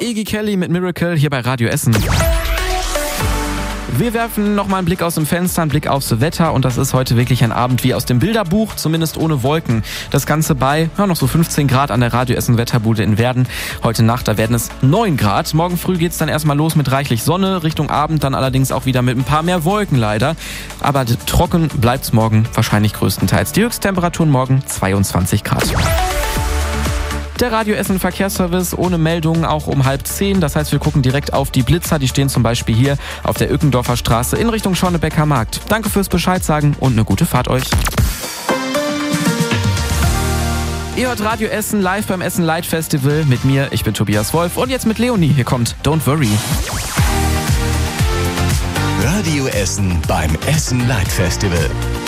Iggy Kelly mit Miracle hier bei Radio Essen. Wir werfen nochmal einen Blick aus dem Fenster, einen Blick aufs Wetter und das ist heute wirklich ein Abend wie aus dem Bilderbuch, zumindest ohne Wolken. Das Ganze bei noch so 15 Grad an der Radio Essen Wetterbude in Werden. Heute Nacht, da werden es 9 Grad. Morgen früh geht's dann erstmal los mit reichlich Sonne, Richtung Abend dann allerdings auch wieder mit ein paar mehr Wolken leider. Aber trocken bleibt's morgen wahrscheinlich größtenteils. Die Höchsttemperaturen morgen 22 Grad. Der Radio Essen Verkehrsservice ohne Meldungen auch um 9:30. Das heißt, wir gucken direkt auf die Blitzer. Die stehen zum Beispiel hier auf der Ückendorfer Straße in Richtung Schornebecker Markt. Danke fürs Bescheid sagen und eine gute Fahrt euch. Ihr hört Radio Essen live beim Essen Light Festival mit mir. Ich bin Tobias Wolf und jetzt mit Leonie. Hier kommt Don't Worry. Radio Essen beim Essen Light Festival.